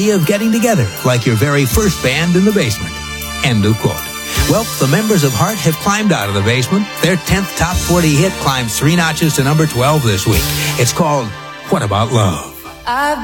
of getting together like your very first band in the basement. End of quote. Well, the members of Heart have climbed out of the basement. Their 10th top 40 hit climbs 3 notches to number 12 this week. It's called What About Love?